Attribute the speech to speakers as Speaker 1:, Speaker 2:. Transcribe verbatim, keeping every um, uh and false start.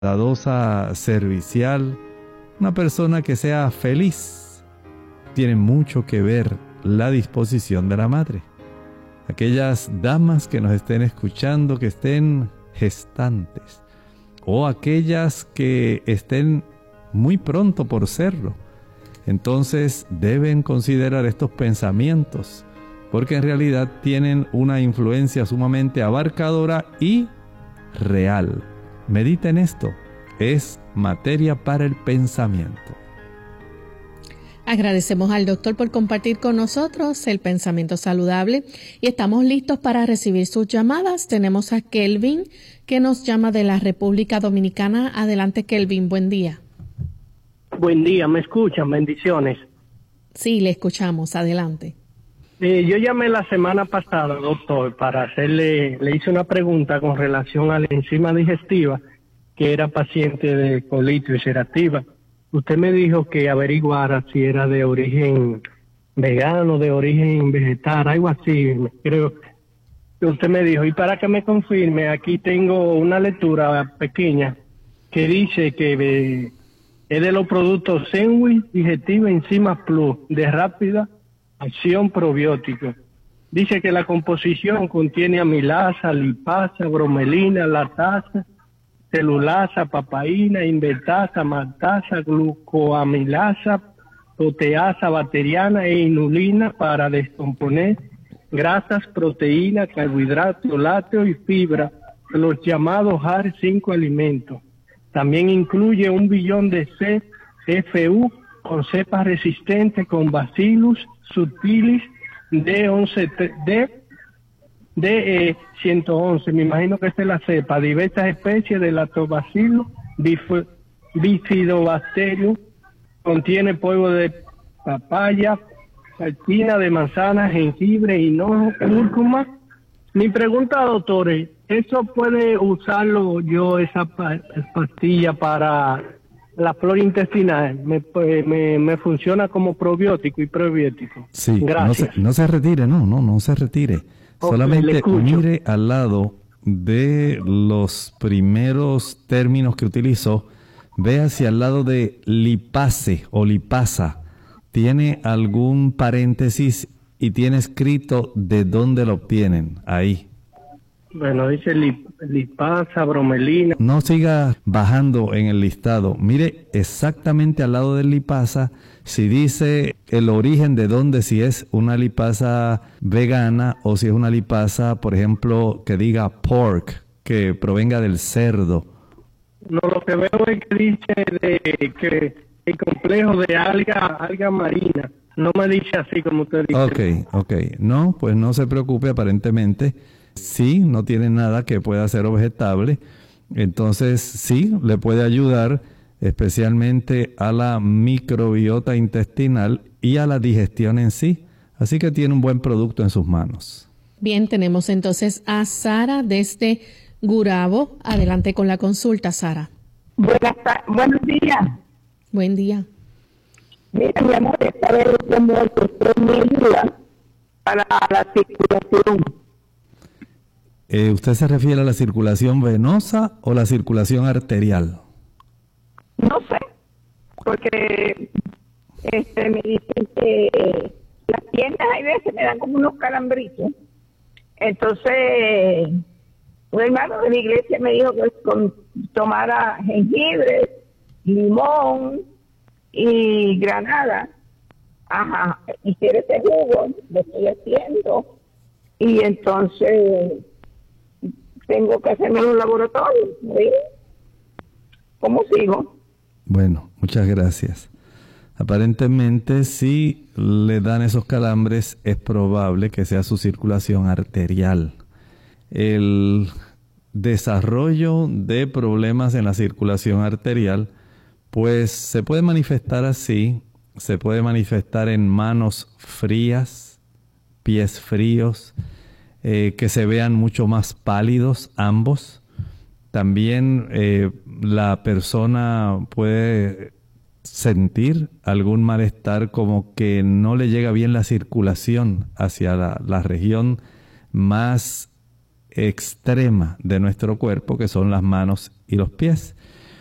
Speaker 1: bondadosa, servicial, una persona que sea feliz. Tiene mucho que ver la disposición de la madre. Aquellas damas que nos estén escuchando, que estén gestantes, o aquellas que estén muy pronto por serlo, entonces deben considerar estos pensamientos, porque en realidad tienen una influencia sumamente abarcadora y real. Mediten esto, es materia para el pensamiento.
Speaker 2: Agradecemos al doctor por compartir con nosotros el pensamiento saludable y estamos listos para recibir sus llamadas. Tenemos a Kelvin que nos llama de la República Dominicana. Adelante, Kelvin, buen día.
Speaker 3: Buen día, ¿me escuchan? Bendiciones.
Speaker 2: Sí, le escuchamos, adelante.
Speaker 3: Eh, yo llamé la semana pasada, doctor, para hacerle, le hice una pregunta con relación a la enzima digestiva, que era paciente de colitis ulcerativa. Usted me dijo que averiguara si era de origen vegano, de origen vegetal, algo así, creo que usted me dijo. Y para que me confirme, aquí tengo una lectura pequeña que dice que eh, es de los productos Zenwi Digestiva Enzima Plus, de rápida acción probiótico. Dice que la composición contiene amilasa, lipasa, bromelina, latasa, celulasa, papaína, invertasa, maltasa, glucoamilasa, proteasa bacteriana e inulina para descomponer grasas, proteínas, carbohidratos, lácteos y fibra, los llamados A R cinco alimentos. También incluye un billón de C F U con cepas resistentes con Bacillus subtilis D once D de eh, ciento once, me imagino que esta es la cepa, diversas especies de Lactobacillus bifidobacterium, contiene polvo de papaya, salsina de manzana, jengibre, hinojo, cúrcuma. Mi pregunta, doctor, ¿eso puede usarlo yo, esa pastilla, para la flora intestinal? Me, me, me funciona como probiótico y probiótico.
Speaker 1: Sí,
Speaker 3: gracias.
Speaker 1: No se, no se retire, no, no, no se retire. Okay, solamente mire al lado de los primeros términos que utilizó, vea si al lado de lipase o lipasa tiene algún paréntesis y tiene escrito de dónde lo obtienen, ahí.
Speaker 3: Bueno, dice lip, lipasa, bromelina.
Speaker 1: No siga bajando en el listado. Mire exactamente al lado del lipasa si dice el origen de dónde, si es una lipasa vegana o si es una lipasa, por ejemplo, que diga pork, que provenga del cerdo.
Speaker 3: No, lo que veo es que dice de, que el complejo de alga, alga marina. No me dice así como usted dice.
Speaker 1: Ok, ok. No, pues no se preocupe, aparentemente sí, no tiene nada que pueda ser objetable. Entonces sí, le puede ayudar especialmente a la microbiota intestinal y a la digestión en sí. Así que tiene un buen producto en sus manos.
Speaker 2: Bien, tenemos entonces a Sara desde Gurabo. Adelante con la consulta, Sara.
Speaker 4: Buenas, buenos días.
Speaker 2: Buen día.
Speaker 4: Mira, mi amor, esta vez como usted me ayuda para la circulación.
Speaker 1: Eh, ¿Usted se refiere a la circulación venosa o la circulación arterial?
Speaker 4: No sé, porque este, me dicen que las piernas hay veces me dan como unos calambritos. Entonces, un hermano de la iglesia me dijo que con, tomara jengibre, limón y granada. Ajá, hiciera ese jugo, lo estoy haciendo. Y entonces tengo que hacerme un laboratorio, ¿sí? ¿Cómo sigo?
Speaker 1: Bueno, muchas gracias. Aparentemente, si le dan esos calambres, es probable que sea su circulación arterial. El desarrollo de problemas en la circulación arterial, pues se puede manifestar así, se puede manifestar en manos frías, pies fríos, eh, que se vean mucho más pálidos ambos. También eh, la persona puede sentir algún malestar, como que no le llega bien la circulación hacia la, la región más extrema de nuestro cuerpo, que son las manos y los pies.